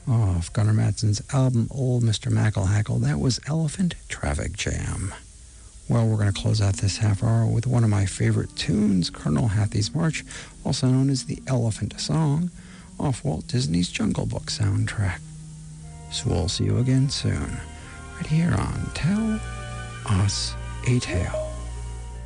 off Gunnar Madsen's album Old Mr. Mackle Hackle. That was Elephant Traffic Jam. Well, we're going to close out this half hour with one of my favorite tunes, Colonel Hathie's March, also known as the Elephant Song, off Walt Disney's Jungle Book soundtrack. So we'll see you again soon, right here on Tell Us a Tale.